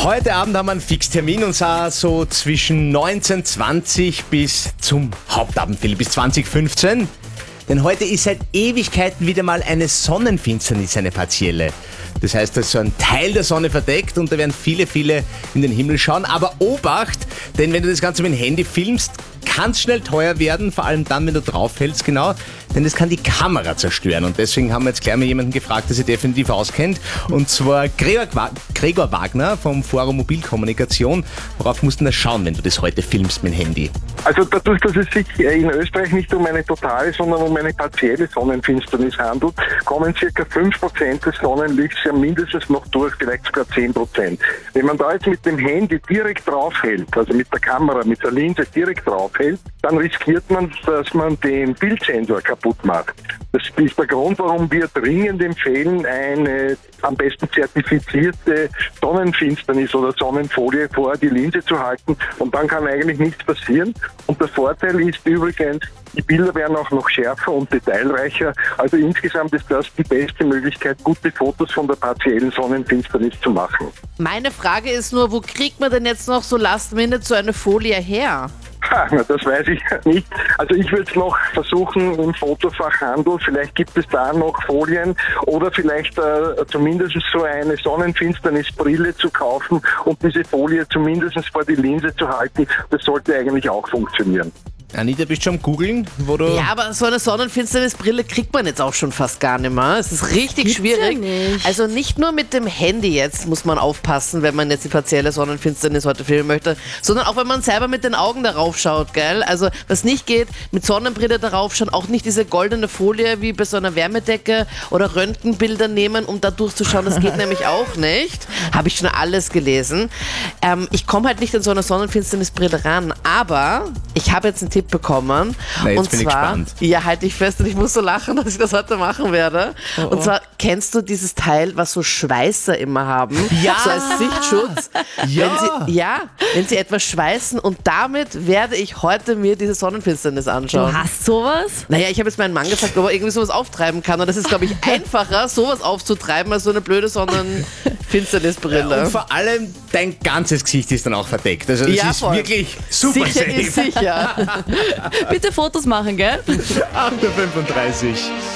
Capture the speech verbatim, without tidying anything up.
Heute Abend haben wir einen Fixtermin und zwar so zwischen neunzehn Uhr zwanzig bis zum Hauptabendfilm, bis zwanzig fünfzehn. Denn heute ist seit Ewigkeiten wieder mal eine Sonnenfinsternis, eine partielle. Das heißt, da ist so ein Teil der Sonne verdeckt und da werden viele, viele in den Himmel schauen. Aber Obacht, denn wenn du das Ganze mit dem Handy filmst, kann es schnell teuer werden, vor allem dann, wenn du draufhältst, genau, denn das kann die Kamera zerstören. Und deswegen haben wir jetzt gleich mal jemanden gefragt, der sich definitiv auskennt, und zwar Gregor, Gregor Wagner vom Forum Mobilkommunikation. Worauf musst du denn da schauen, wenn du das heute filmst mit dem Handy? Also dadurch, dass es sich in Österreich nicht um eine totale, sondern um eine partielle Sonnenfinsternis handelt, kommen ca. fünf Prozent des Sonnenlichts ja mindestens noch durch, vielleicht sogar zehn Prozent. Wenn man da jetzt mit dem Handy direkt draufhält, also mit der Kamera, mit der Linse direkt draufhält, dann riskiert man, dass man den Bildsensor kaputt macht. Das ist der Grund, warum wir dringend empfehlen, eine am besten zertifizierte Sonnenfinsternis oder Sonnenfolie vor die Linse zu halten, und dann kann eigentlich nichts passieren. Und der Vorteil ist übrigens, die Bilder werden auch noch schärfer und detailreicher. Also insgesamt ist das die beste Möglichkeit, gute Fotos von der partiellen Sonnenfinsternis zu machen. Meine Frage ist nur, wo kriegt man denn jetzt noch so last minute so eine Folie her? Ha, das weiß ich nicht. Also ich würde es noch versuchen im Fotofachhandel. Vielleicht gibt es da noch Folien oder vielleicht äh, zumindest so eine Sonnenfinsternisbrille zu kaufen und diese Folie zumindest vor die Linse zu halten. Das sollte eigentlich auch funktionieren. Anita, bist du schon am Googeln, wo du... Ja, aber so eine Sonnenfinsternisbrille kriegt man jetzt auch schon fast gar nicht mehr. Es ist richtig schwierig. Ja nicht. Also nicht nur mit dem Handy jetzt muss man aufpassen, wenn man jetzt die partielle Sonnenfinsternis heute filmen möchte, sondern auch wenn man selber mit den Augen darauf schaut, gell? Also was nicht geht, mit Sonnenbrille darauf schauen, auch nicht diese goldene Folie wie bei so einer Wärmedecke oder Röntgenbilder nehmen, um da durchzuschauen. Das geht nämlich auch nicht. Habe ich schon alles gelesen. Ähm, ich komme halt nicht in so eine Sonnenfinsternisbrille ran, aber ich habe jetzt einen Tipp bekommen. Na, jetzt und bin ich zwar, gespannt. ja, halte ich fest, und ich muss so lachen, dass ich das heute machen werde. Oh, oh. Und zwar, kennst du dieses Teil, was so Schweißer immer haben? Ja. So als Sichtschutz. Ja. Wenn sie, ja, wenn sie etwas schweißen, und damit werde ich heute mir diese Sonnenfinsternis anschauen. Du hast sowas? Naja, ich habe jetzt meinen Mann gefragt, ob er irgendwie sowas auftreiben kann, und das ist, glaube ich, einfacher, sowas aufzutreiben, als so eine blöde Sonnenfinsternisbrille. Und vor allem dein ganzes Gesicht ist dann auch verdeckt. Also das Ja, ist voll. wirklich super Sicher safe. ist sicher. Bitte Fotos machen, gell? acht Uhr fünfunddreißig.